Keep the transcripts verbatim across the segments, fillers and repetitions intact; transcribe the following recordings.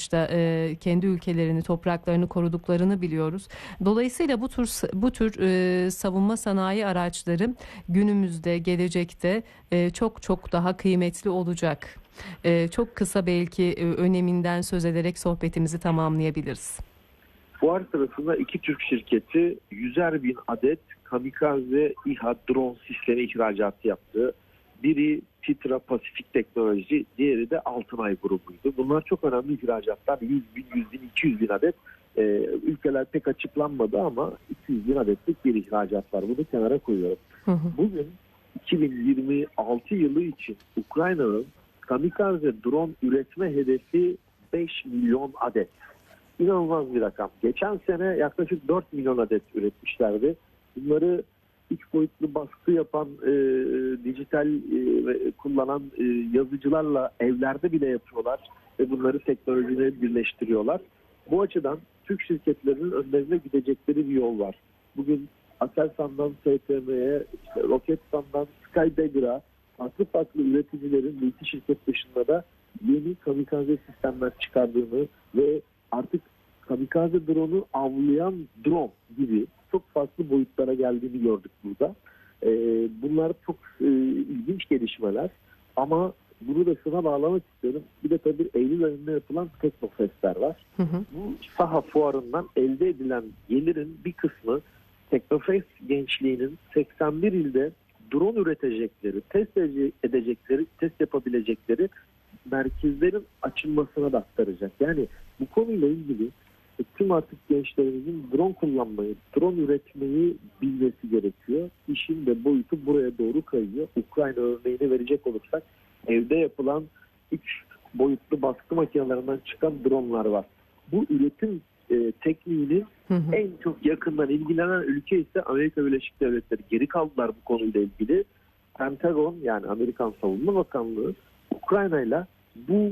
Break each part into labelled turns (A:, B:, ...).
A: savaşta e, kendi ülkelerini, topraklarını koruduklarını biliyoruz. Dolayısıyla bu tür bu tür e, savunma sanayi araçları günümüzde, gelecekte e, çok çok daha kıymetli olacak. E, çok kısa belki e, öneminden söz ederek sohbetimizi tamamlayabiliriz.
B: Fuar sırasında iki Türk şirketi yüzer bin adet kamikaze İHA drone sistemi ihracatı yaptı. Biri Titra Pasifik Teknoloji, diğeri de Altınay grubuydu. Bunlar çok önemli ihracatlar. yüz bin, yüz bin, iki yüz bin adet. Ee, ülkeler pek açıklanmadı ama iki yüz bin adetlik bir ihracat var. Bunu kenara koyuyorum. Hı hı. Bugün iki bin yirmi altı yılı için Ukrayna'nın kamikaze drone üretme hedefi beş milyon adet. İnanılmaz bir rakam. Geçen sene yaklaşık dört milyon adet üretmişlerdi. Bunları üç boyutlu baskı yapan, e, dijital e, kullanan e, yazıcılarla evlerde bile yapıyorlar ve bunları teknolojiyle birleştiriyorlar. Bu açıdan Türk şirketlerinin önlerine gidecekleri bir yol var. Bugün Aselsan'dan S T M'ye, işte Roketsan'dan Skydagger'a farklı farklı üreticilerin multi şirket dışında da yeni kamikaze sistemler çıkardığını ve artık kamikaze drone'u avlayan drone gibi çok farklı boyutlara geldiğini gördük burada. Ee, bunlar çok e, ilginç gelişmeler ama bunu da şuna bağlamak istiyorum. Bir de tabii Eylül ayında yapılan Teknofestler var. Hı hı. Bu saha fuarından elde edilen gelirin bir kısmı Teknofest gençliğinin seksen bir ilde drone üretecekleri, test edecekleri, test yapabilecekleri merkezlerin açılmasına da aktaracak. Yani bu konuyla ilgili tüm artık gençlerimizin drone kullanmayı, drone üretmeyi bilmesi gerekiyor. İşin de boyutu buraya doğru kayıyor. Ukrayna örneğini verecek olursak evde yapılan üç boyutlu baskı makinelerinden çıkan dronlar var. Bu üretim e, tekniğinin hı hı. en çok yakından ilgilenen ülke ise Amerika Birleşik Devletleri. Geri kaldılar bu konuyla ilgili. Pentagon, yani Amerikan Savunma Bakanlığı Ukrayna ile bu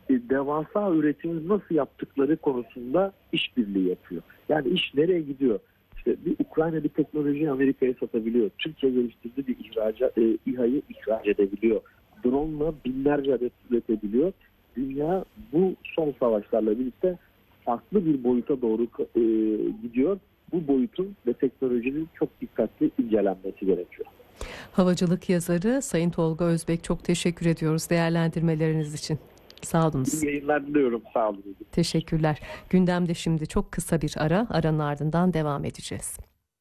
B: devasa üretimi nasıl yaptıkları konusunda işbirliği yapıyor. Yani iş nereye gidiyor? İşte bir Ukrayna bir teknolojiyi Amerika'ya satabiliyor. Türkiye geliştirdiği bir ihraca, e, İHA'yı ihraç edebiliyor. Drone'la binlerce adet üretebiliyor. Dünya bu son savaşlarla birlikte farklı bir boyuta doğru e, gidiyor. Bu boyutun ve teknolojinin çok dikkatli incelenmesi gerekiyor.
A: Havacılık yazarı Sayın Tolga Özbek, çok teşekkür ediyoruz değerlendirmeleriniz için. Sağ olunuz.
B: İyi yayınlar diliyorum. Sağ olun.
A: Teşekkürler. Gündemde şimdi çok kısa bir ara. Aranın ardından devam edeceğiz.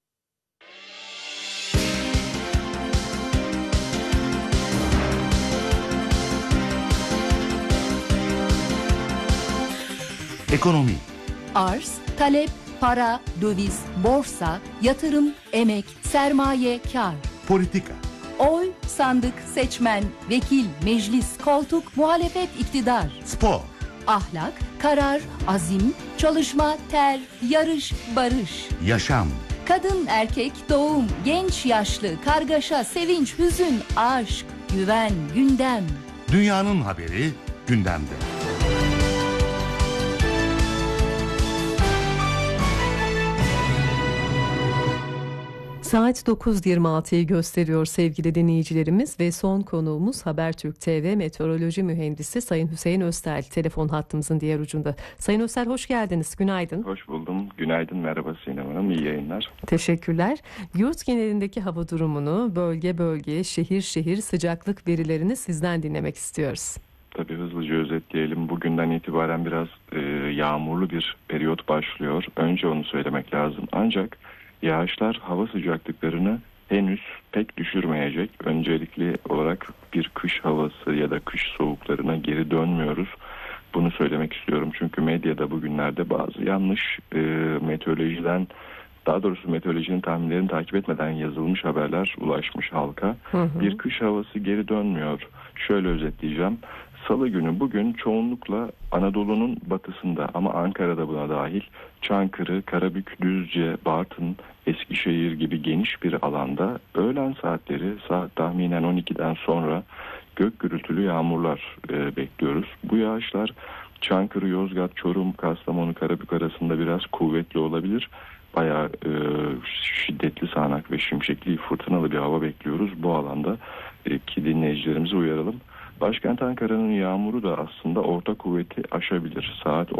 C: Ekonomi.
D: Arz, talep, para, döviz, borsa, yatırım, emek, sermaye, kar.
C: Politika.
D: Oy, sandık, seçmen, vekil, meclis, koltuk, muhalefet, iktidar.
C: Spor.
D: Ahlak, karar, azim, çalışma, ter, yarış, barış.
C: Yaşam.
D: Kadın, erkek, doğum, genç, yaşlı, kargaşa, sevinç, hüzün, aşk, güven, gündem.
C: Dünyanın haberi gündemde.
A: Saat dokuz yirmi altıyı gösteriyor sevgili dinleyicilerimiz ve son konuğumuz Habertürk T V Meteoroloji Mühendisi Sayın Hüseyin Öztel telefon hattımızın diğer ucunda. Sayın Öztel, hoş geldiniz. Günaydın.
E: Hoş buldum. Günaydın. Merhaba Sinem Hanım. İyi yayınlar.
A: Teşekkürler. Yurt genelindeki hava durumunu bölge bölge, şehir şehir sıcaklık verilerini sizden dinlemek istiyoruz.
E: Tabii hızlıca özetleyelim. Bugünden itibaren biraz e, yağmurlu bir periyot başlıyor. Önce onu söylemek lazım. Ancak yağışlar hava sıcaklıklarını henüz pek düşürmeyecek. Öncelikli olarak bir kış havası ya da kış soğuklarına geri dönmüyoruz. Bunu söylemek istiyorum. Çünkü medyada bugünlerde bazı yanlış e, meteorolojiden, daha doğrusu meteorolojinin tahminlerini takip etmeden yazılmış haberler ulaşmış halka. Hı hı. Bir kış havası geri dönmüyor. Şöyle özetleyeceğim. Salı günü bugün çoğunlukla Anadolu'nun batısında, ama Ankara'da buna dahil, Çankırı, Karabük, Düzce, Bartın, Eskişehir gibi geniş bir alanda öğlen saatleri saat tahminen on ikiden sonra gök gürültülü yağmurlar e, bekliyoruz. Bu yağışlar Çankırı, Yozgat, Çorum, Kastamonu, Karabük arasında biraz kuvvetli olabilir. Bayağı e, şiddetli sağanak ve şimşekli, fırtınalı bir hava bekliyoruz. Bu alanda e, ki dinleyicilerimizi uyaralım. Başkent Ankara'nın yağmuru da aslında orta kuvveti aşabilir. Saat